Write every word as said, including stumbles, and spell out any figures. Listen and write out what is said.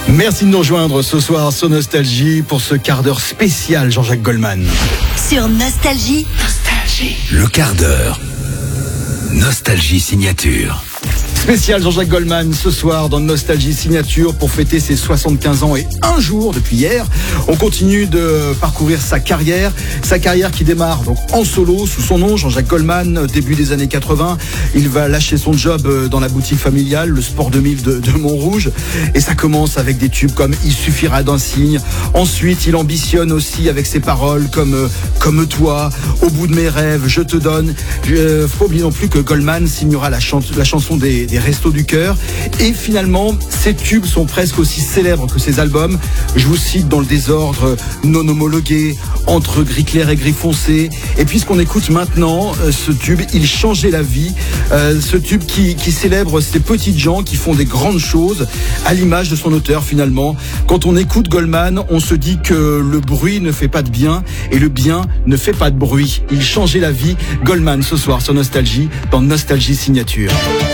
Merci de nous rejoindre ce soir sur Nostalgie pour ce quart d'heure spécial Jean-Jacques Goldman. Sur Nostalgie. Nostalgie. Le quart d'heure. Nostalgie signature. Spécial Jean-Jacques Goldman ce soir dans Nostalgie Signature pour fêter ses soixante-quinze ans et un jour depuis hier. On continue de parcourir sa carrière, sa carrière qui démarre donc en solo sous son nom Jean-Jacques Goldman, début des années quatre-vingts. Il va lâcher son job dans la boutique familiale, le Sport deux mille de, de Montrouge, et ça commence avec des tubes comme Il suffira d'un signe. Ensuite, il ambitionne aussi avec ses paroles comme Comme toi, Au bout de mes rêves, Je te donne. Euh, faut oublier non plus que Goldman signera la, chan- la chanson des des Restos du Cœur. Et finalement, ces tubes sont presque aussi célèbres que ces albums. Je vous cite dans le désordre Non homologué, Entre gris clair et gris foncé. Et puisqu'on écoute maintenant euh, ce tube, Il changeait la vie. Euh, ce tube qui, qui célèbre ces petites gens qui font des grandes choses, à l'image de son auteur finalement. Quand on écoute Goldman, on se dit que le bruit ne fait pas de bien et le bien ne fait pas de bruit. Il changeait la vie. Goldman ce soir sur Nostalgie, dans Nostalgie Signature.